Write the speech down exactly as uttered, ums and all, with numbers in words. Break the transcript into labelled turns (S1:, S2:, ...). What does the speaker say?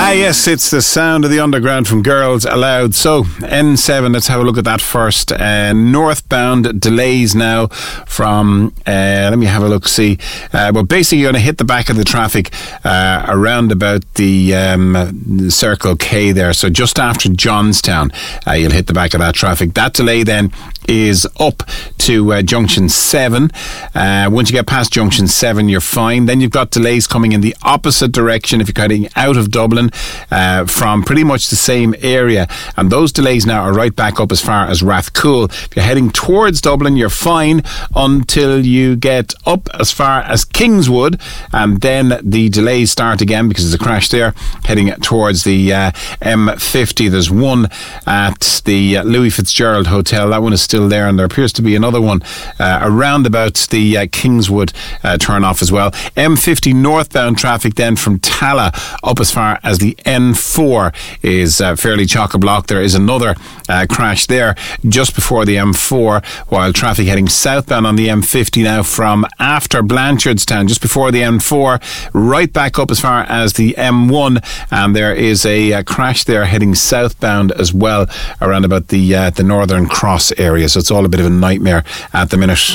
S1: Ah yes, it's the sound of the underground from Girls Aloud. So N seven, let's have a look at that first. Uh, northbound delays now from, uh, let me have a look, see. Uh, well, basically you're going to hit the back of the traffic uh, around about the um, Circle K there. So just after Johnstown, uh, you'll hit the back of that traffic. That delay then is up to uh, Junction seven. Uh, once you get past Junction seven, you're fine. Then you've got delays coming in the opposite direction if you're heading out of Dublin uh, from pretty much the same area. And those delays now are right back up as far as Rathcoole. If you're heading towards Dublin, you're fine until you get up as far as Kingswood. And then the delays start again because there's a crash there heading towards the uh, M fifty. There's one at the uh, Louis Fitzgerald Hotel. That one is still there, and there appears to be another one uh, around about the uh, Kingswood uh, turn off as well. M fifty northbound traffic then from Tala up as far as the N four is uh, fairly chock-a-block. There is another uh, crash there just before the M four, while traffic heading southbound on the M fifty now from after Blanchardstown, just before the M four, right back up as far as the M one, and there is a uh, crash there heading southbound as well around about the uh, the Northern Cross area. So it's all a bit of a nightmare at the minute.